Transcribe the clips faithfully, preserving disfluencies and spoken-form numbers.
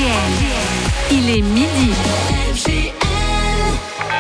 L. Il est midi. F G L.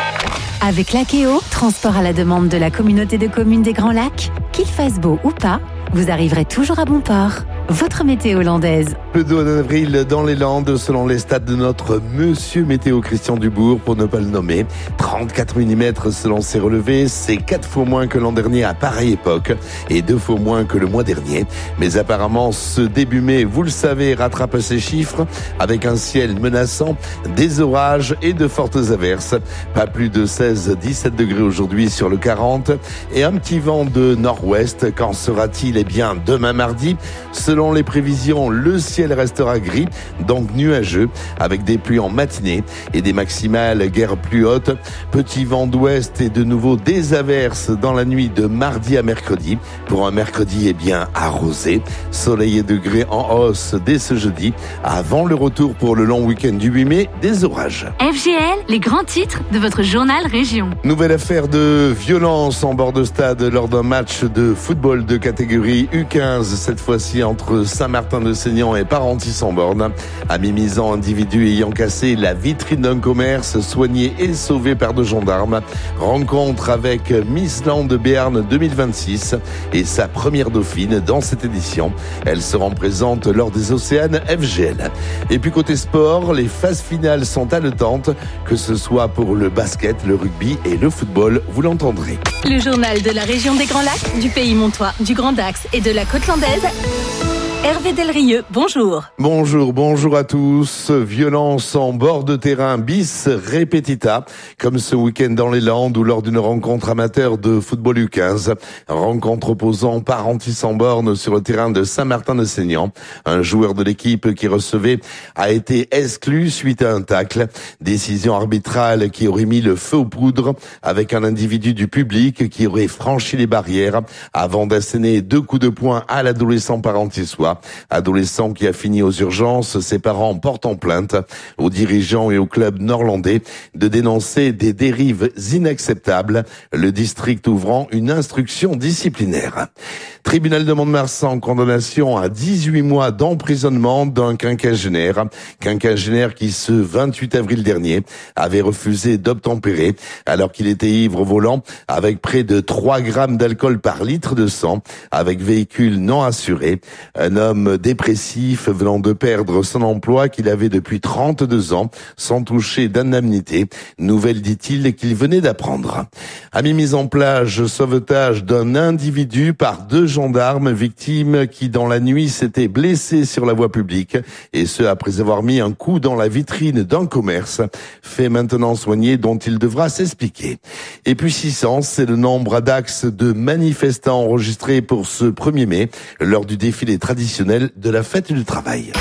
Avec Lakeo, transport à la demande de la communauté de communes des Grands Lacs, qu'il fasse beau ou pas, vous arriverez toujours à bon port. Votre météo hollandaise. Peu d'eau en avril dans les Landes, selon les stats de notre monsieur météo Christian Dubourg, pour ne pas le nommer. trente-quatre millimètres selon ses relevés, c'est quatre fois moins que l'an dernier à pareille époque et deux fois moins que le mois dernier. Mais apparemment, ce début mai, vous le savez, rattrape ces chiffres avec un ciel menaçant, des orages et de fortes averses. Pas plus de seize à dix-sept degrés aujourd'hui sur le quarante et un petit vent de nord-ouest. Quand sera-t-il? Eh bien, demain mardi. Selon les prévisions, le ciel restera gris, donc nuageux, avec des pluies en matinée et des maximales guère plus hautes. Petit vent d'ouest et de nouveau des averses dans la nuit de mardi à mercredi. Pour un mercredi, eh bien, arrosé. Soleil et degrés en hausse dès ce jeudi, avant le retour pour le long week-end du huit mai, des orages. F G L, les grands titres de votre journal région. Nouvelle affaire de violence en bord de stade lors d'un match de football de catégorie U quinze, cette fois-ci entre Saint-Martin-de-Seignan et Parentis-en-Born. À mi-misant, individu ayant cassé la vitrine d'un commerce, soigné et sauvé par deux gendarmes. Rencontre avec Miss Land de Béarn deux mille vingt-six et sa première dauphine dans cette édition. Elle se rend présente lors des Océanes F G L. Et puis côté sport, les phases finales sont haletantes, que ce soit pour le basket, le rugby et le football, vous l'entendrez. Le journal de la région des Grands Lacs, du Pays Montois, du Grand Dax et de la Côte Landaise. Hervé Delrieux, bonjour. Bonjour, bonjour à tous. Violence en bord de terrain bis repetita, comme ce week-end dans les Landes ou lors d'une rencontre amateur de football U quinze. Rencontre opposant Parentis-en-Born sur le terrain de Saint-Martin-de-Seignan. Un joueur de l'équipe qui recevait a été exclu suite à un tacle. Décision arbitrale qui aurait mis le feu aux poudres avec un individu du public qui aurait franchi les barrières avant d'asséner deux coups de poing à l'adolescent parentissois. Adolescent qui a fini aux urgences, ses parents portent en plainte aux dirigeants et au club nord-landais de dénoncer des dérives inacceptables, le district ouvrant une instruction disciplinaire. Tribunal de Mont-de-Marsan, condamnation à dix-huit mois d'emprisonnement d'un quinquagénaire. Quinquagénaire qui, ce vingt-huit avril dernier, avait refusé d'obtempérer alors qu'il était ivre au volant avec près de trois grammes d'alcool par litre de sang, avec véhicule non assuré. Un homme dépressif venant de perdre son emploi qu'il avait depuis trente-deux ans, sans toucher d'indemnité. Nouvelle, dit-il, qu'il venait d'apprendre. A mis mise en plage, sauvetage d'un individu par deux gendarmes, victime qui dans la nuit s'était blessé sur la voie publique, et ce après avoir mis un coup dans la vitrine d'un commerce, fait maintenant soigné dont il devra s'expliquer. Et puis six cents, c'est le nombre à Dax de manifestants enregistrés pour ce premier mai, lors du défilé traditionnel de la fête du travail.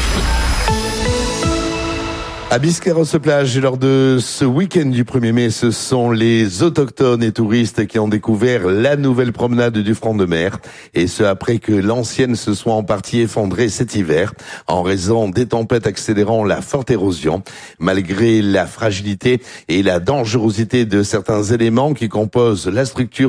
À Biscarrosse-Plage, lors de ce week-end du premier mai, ce sont les autochtones et touristes qui ont découvert la nouvelle promenade du front de mer. Et ce après que l'ancienne se soit en partie effondrée cet hiver, en raison des tempêtes accélérant la forte érosion. Malgré la fragilité et la dangerosité de certains éléments qui composent la structure